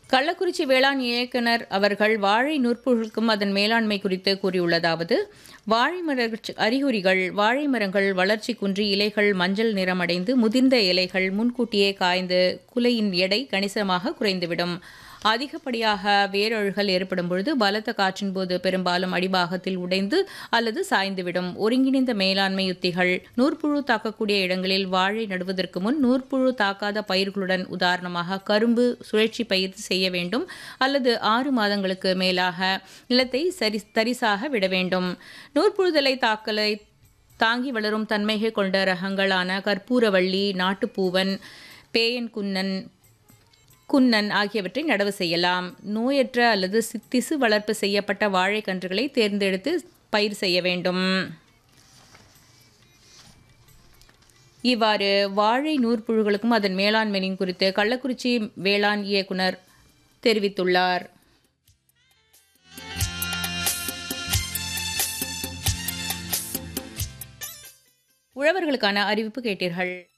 கள்ளக்குறிச்சி வேளாண் இயக்குனர் அவர்கள் வாழை நூற்புழுக்கும் அதன் மேலாண்மை குறித்து கூறியுள்ளதாவது: வாழை மர அறிகுறிகள்: வாழை மரங்கள் வளர்ச்சி குன்றி இலைகள் மஞ்சள் நிறமடைந்து முதிர்ந்த இலைகள் முன்கூட்டியே காய்ந்து குலையின் எடை கணிசமாக குறைந்துவிடும். அதிகப்படியாக வேரழுகல் ஏற்படும் பொழுது பலத்த காற்றின் போது பெரும்பாலும் அடிபாகத்தில் உடைந்து அல்லது சாய்ந்துவிடும். ஒருங்கிணைந்த மேலாண்மை உத்திகள்: நூற்புழு தாக்கக்கூடிய இடங்களில் வாழை நடுவதற்கு முன் நூற்புழு தாக்காத பயிர்களுடன் உதாரணமாக கரும்பு சுழற்சி பயிர் செய்ய வேண்டும் அல்லது 6 மாதங்களுக்கு மேலாக நிலத்தை தரிசாக விட வேண்டும். நூற்புழுதலை தாக்கலை தாங்கி வளரும் தன்மையை கொண்ட ரகங்களான கற்பூரவள்ளி, நாட்டுப்பூவன், பேயன் குன்னன் ஆகியவற்றை நடவு செய்யலாம். நோயற்ற அல்லது திசு வளர்ப்பு செய்யப்பட்ட வாழைக்கன்றுகளை தேர்ந்தெடுத்து பயிர் செய்ய வேண்டும். இவ்வாறு வாழை நூற்புழுகளுக்கும் அதன் மேலாண்மையின் குறித்து கள்ளக்குறிச்சி வேளாண் இயக்குனர் தெரிவித்துள்ளார். உழவர்களுக்கான அறிவிப்பு கேட்டீர்கள்.